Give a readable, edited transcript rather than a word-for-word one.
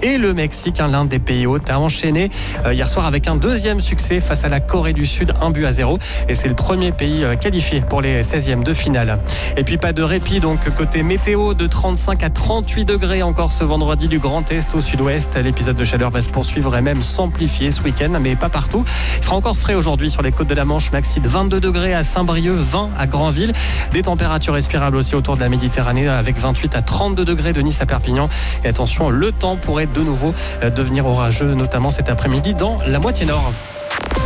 Et le Mexique, l'un des pays hôtes, a enchaîné hier soir avec un deuxième succès face à la Corée du Sud, 1-0. Et c'est le premier pays qualifié pour les 16e de finale. Et puis pas de répit donc côté météo, de 35 à 38 degrés encore ce vendredi du Grand Est au Sud-Ouest. L'épisode de chaleur va se poursuivre et même s'amplifier ce week-end, mais pas partout. Il fera encore frais aujourd'hui sur les côtes de la Manche, maxi de 22 degrés à Saint-Brieuc, 20 à Granville. Des températures respirables aussi autour de la Méditerranée avec 28 à 32 degrés de Nice à Perpignan. Et attention, le temps pourrait de nouveau devenir orageux, notamment cet après-midi dans la moitié nord.